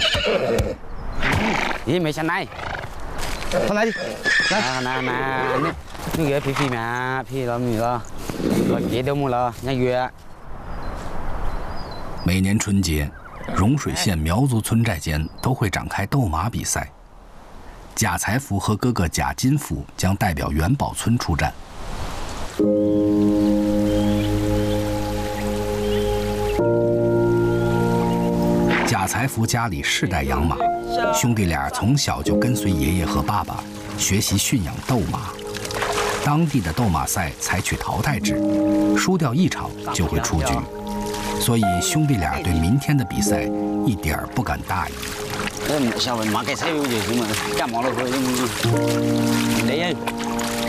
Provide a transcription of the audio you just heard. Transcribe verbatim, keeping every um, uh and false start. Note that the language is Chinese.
咦，未上嚟？ 上嚟， 嗱嗱嗱，呢呢個皮皮嘛，皮攞米咯，攞幾多木咯，一月。 每年春节，融水县苗族村寨间都会展开斗马比赛。贾财福和哥哥贾金福将代表元宝村出战。贾财福家里世代养马，兄弟俩从小就跟随爷爷和爸爸学习驯养斗马。当地的斗马赛采取淘汰制，输掉一场就会出局，所以兄弟俩对明天的比赛一点儿不敢大意。 小文马给车有就行嘛，干嘛了会？对呀。